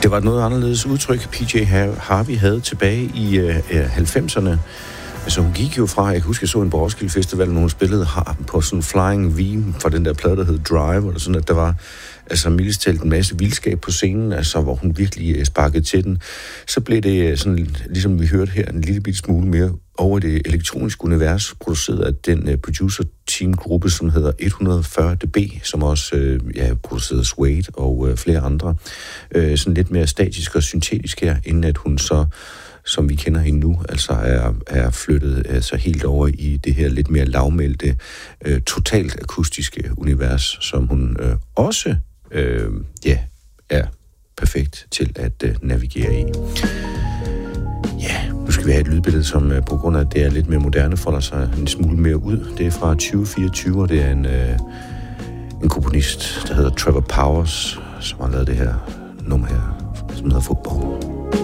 Det var et noget anderledes udtryk, PJ Harvey havde tilbage i 90'erne. Altså hun gik jo fra, jeg kan huske, jeg så en på Roskilde Festival, når hun spillede harpen på sådan Flying V fra den der plade, der hed Drive, eller sådan, at der var altså mildest talt en masse vildskab på scenen, altså hvor hun virkelig sparkede til den. Så blev det sådan, ligesom vi hørte her, en lille bitte smule mere over det elektroniske univers, produceret af den producer-team-gruppe, som hedder 140 dB, som også producerede Suede og flere andre. Sådan lidt mere statisk og syntetisk her, inden at hun så, som vi kender hende nu, altså er flyttet altså helt over i det her lidt mere lavmælte, totalt akustiske univers, som hun også er perfekt til at navigere i. Ja, nu skal vi have et lydbillede, som på grund af, at det er lidt mere moderne, folder sig en smule mere ud. Det er fra 2024, og det er en komponist, der hedder Trevor Powers, som har lavet det her nummer her, som hedder Football.